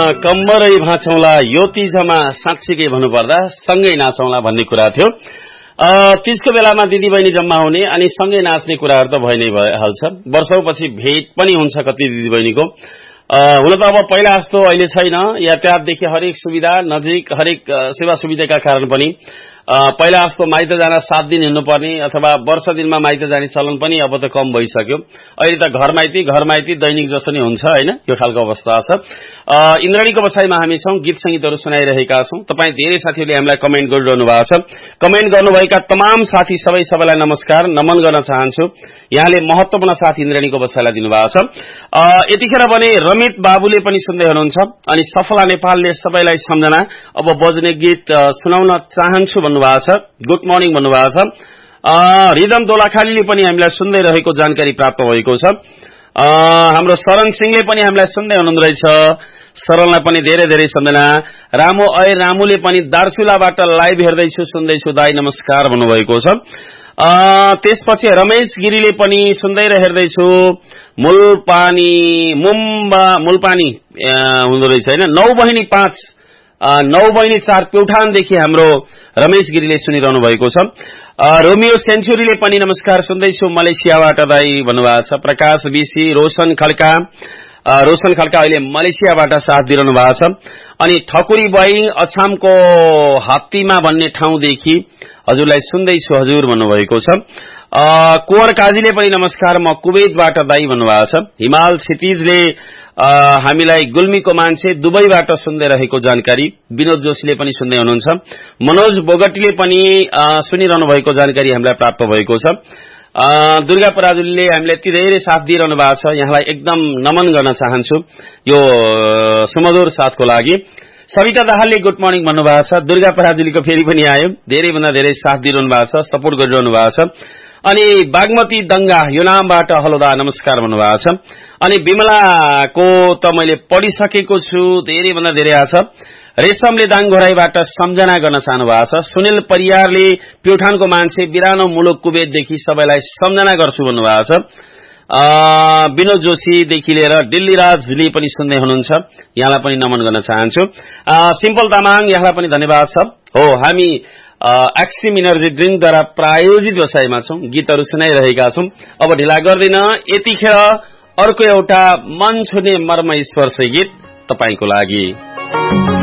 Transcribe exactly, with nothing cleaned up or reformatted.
कम्बरै भाँचौँला यो तीजमा साँच्चीकै भन्नुपर्दा सँगै नाचौँला भन्ने कुरा थियो। तीजको बेलामा दिदी बहिनी जम्मा हुने अनि सँगै नाच्ने कुराहरू त भइ नै भइहाल्छ। वर्षौपछि भेट पनि हुन्छ कति दिदी बहिनीको। हुन त अब पहिला जस्तो अहिले छैन। यातायातदेखि हरेक सुविधा नजिक, हरेक सेवा सुविधाका कारण पनि पहिला जस्तो माइत जान सात दिन हिँड्नुपर्ने अथवा वर्ष दिनमा माइत जाने चलन पनि अब त कम भइसक्यो। अहिले त घर माइती घर माइती दैनिक जसो नै हुन्छ हैन, यो खालको अवस्था छ। इन्द्रणीको बसाइमा हामी छौं, गीत संगीतहरू सुनाइरहेका छौं। तपाई धेरै साथीहरूले हामीलाई कमेन्ट गरिरहनु भएको छ। कमेन्ट गर्नुभएका तमाम साथी सबै सबैलाई नमस्कार, नमन गर्न चाहन्छु। यहाँले महत्त्वपूर्ण साथ इन्द्रणीको बसाइलाई दिनुभएको छ। यतिखेर भने रमित बाबुले पनि सुन्दै हुनुहुन्छ अनि सफला नेपालले सबैलाई सम्झना अब बज्ने गीत सुनाउन चाहन्छु भन्नुभएको छ। गुड मर्निङ भन्नुभएको छ। रिदम दोलाखालीले पनि हामीलाई सुन्दै रहेको जानकारी प्राप्त भएको छ। हाम्रो शरण सिंहले पनि हामीलाई सुन्दै हुनुहुँदो रहेछ। शरणलाई पनि धेरै धेरै सम्झना। रामु अय रामुले पनि दार्चुलाबाट लाइभ हेर्दैछु सुन्दैछु दाई नमस्कार भन्नुभएको छ। त्यसपछि रमेश गिरीले पनि सुन्दै र हेर्दैछु। मूलपानी मुम्बा मूलपानी हुँदो रहेछ हैन। नौ बहिनी पाँच नौ बहिनी चार प्युठानदेखि हाम्रो रमेश गिरीले सुनिरहनु भएको छ। रोमियो सेन्चुरीले पनि नमस्कार सुन्दैछु मलेसियाबाट दाई भन्नुभएको छ। प्रकाश बिसी, रोशन खड्का रोशन खड्का अहिले मलेसियाबाट साथ दिइरहनु भएको छ। अनि ठकुरी बाई अछामको हात्तीमा भन्ने ठाउँदेखि हजुरलाई सुन्दैछु हजुर भन्नुभएको छ। कुवर काजीले पनि नमस्कार म कुवेतबाट दाई भन्नुभएको छ। हिमाल क्षितिजले हामीलाई गुल्मीको मान्छे दुबईबाट सुन्दै रहेको जानकारी। विनोद जोशीले पनि सुन्दै हुनुहुन्छ। मनोज बोगटीले पनि सुनिरहनु भएको जानकारी हामीलाई प्राप्त भएको छ। दुर्गा पराजुलीले हामीलाई यति धेरै साथ दिइरहनु भएको छ। यहाँलाई एकदम नमन गर्न चाहन्छु यो सुमधुर साथको लागि। सविता दाहालले गुड मर्निङ भन्नुभएको छ। दुर्गा पराजुलीको फेरि पनि आयो। धेरैभन्दा धेरै साथ दिइरहनु भएको छ, सपोर्ट गरिरहनु भएको छ। अनि बागमती दंगा यो नामबाट हलोदा नमस्कार भन्नुभएको छ। अनि विमलाको त मैले पढिसकेको छु, धेरै भन्दा धेरै आछ। रेशमले दाङघोराईबाट सम्झना गर्न चाहनु भएको छ। सुनिल परियारले प्युठानको मान्छे बिरानो मुलुक कुवेतदेखि सबैलाई सम्झना गर्छु भन्नुभएको छ। विनोद जोशीदेखि लिएर दिल्लीराजले पनि सुन्दै हुनुहुन्छ, यहाँलाई पनि नमन गर्न चाहन्छु। सिम्पल तामाङ यहाँलाई पनि धन्यवाद छ। हो हामी एक्सट्रिम इनर्जी ड्रिङ्कद्वारा प्रायोजित बसाइमा छौं, गीतहरू सुनाइरहेका छौं। अब ढिला गर्दिन, यतिखेर अर्को एउटा मन छुने मर्म स्पर्शी गीत तपाईको लागि।